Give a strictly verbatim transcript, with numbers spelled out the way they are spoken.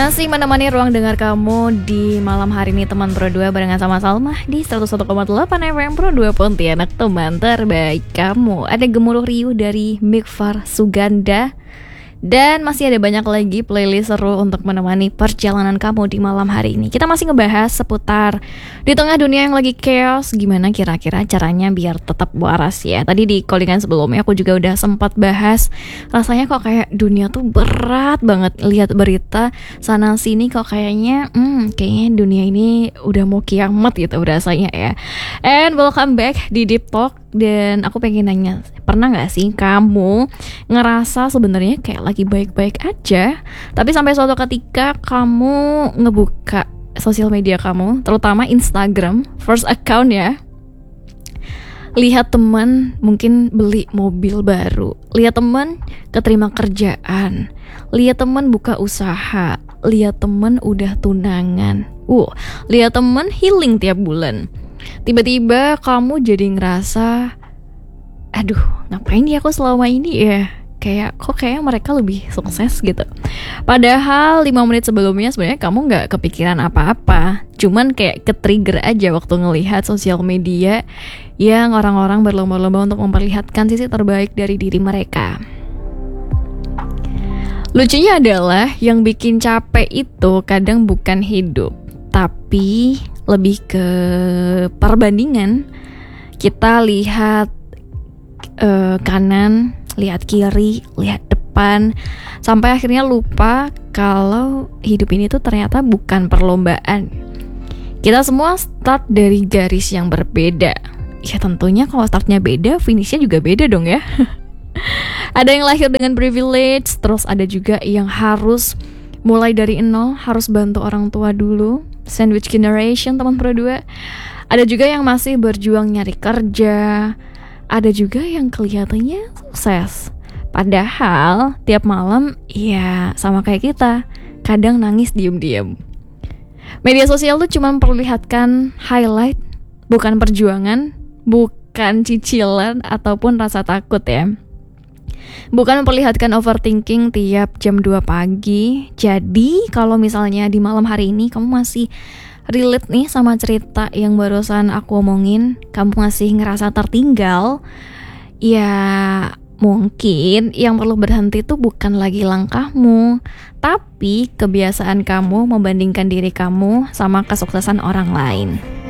Masih menemani ruang dengar kamu di malam hari ini teman Pro dua barengan sama Salma di seratus satu koma delapan F M Pro dua Pontianak, teman terbaik kamu. Ada Gemuruh Riuh dari Mikfar Suganda. Dan masih ada banyak lagi playlist seru untuk menemani perjalanan kamu di malam hari ini. Kita masih ngebahas seputar di tengah dunia yang lagi chaos, gimana kira-kira caranya biar tetap waras ya. Tadi di callingan sebelumnya aku juga udah sempat bahas, rasanya kok kayak dunia tuh berat banget. Lihat berita sana sini kok kayaknya hmm, kayaknya dunia ini udah mau kiamat gitu rasanya ya. And welcome back di Deep Talk. Dan aku pengen nanya, pernah gak sih kamu ngerasa sebenarnya kayak lagi baik-baik aja, tapi sampai suatu ketika kamu ngebuka sosial media kamu, terutama Instagram, first account ya, lihat teman mungkin beli mobil baru, lihat teman keterima kerjaan, lihat teman buka usaha, lihat teman udah tunangan, uh, lihat teman healing tiap bulan. Tiba-tiba kamu jadi ngerasa, aduh ngapain ya aku selama ini ya, kayak kok kayak mereka lebih sukses gitu. Padahal lima menit sebelumnya sebenarnya kamu gak kepikiran apa-apa, cuman kayak ke-trigger aja waktu ngelihat sosial media yang orang-orang berlomba-lomba untuk memperlihatkan sisi terbaik dari diri mereka. Lucunya adalah yang bikin capek itu kadang bukan hidup, tapi lebih ke perbandingan. Kita lihat uh, kanan, lihat kiri, lihat depan, sampai akhirnya lupa kalau hidup ini tuh ternyata bukan perlombaan. Kita semua start dari garis yang berbeda. Ya tentunya kalau startnya beda, finishnya juga beda dong ya. Ada yang lahir dengan privilege, terus ada juga yang harus mulai dari nol, harus bantu orang tua dulu. Sandwich generation teman Pro dua. Ada juga yang masih berjuang nyari kerja. Ada juga yang kelihatannya sukses, padahal tiap malam ya sama kayak kita, kadang nangis diem-diem. Media sosial tuh cuma memperlihatkan highlight, bukan perjuangan, bukan cicilan ataupun rasa takut ya. Bukan memperlihatkan overthinking tiap jam dua pagi. Jadi kalau misalnya di malam hari ini kamu masih relate nih sama cerita yang barusan aku omongin, kamu masih ngerasa tertinggal, ya mungkin yang perlu berhenti tuh bukan lagi langkahmu, tapi kebiasaan kamu membandingkan diri kamu sama kesuksesan orang lain.